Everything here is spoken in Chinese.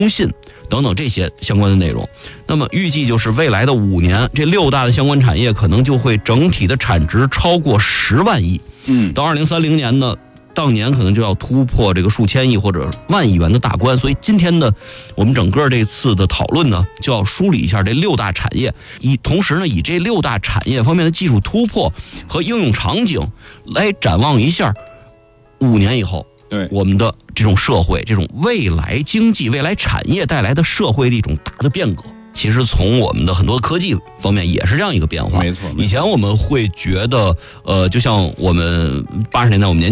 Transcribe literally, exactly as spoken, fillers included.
通信等等这些相关的内容。那么预计就是未来的五年，这六大的相关产业可能就会整体的产值超过十万亿。 嗯， 到二零三零年呢，当年可能就要突破这个数千亿或者万亿元的大关。所以今天的我们整个这次的讨论呢，就要梳理一下这六大产业，以同时呢以这六大产业方面的技术突破和应用场景来展望一下五年以后。 对我们的这种社会，这种未来经济、未来产业带来的社会的一种大的变革，其实从我们的很多科技方面也是这样一个变化。 没错， 以前我们会觉得，呃，就像我们八十年代我们年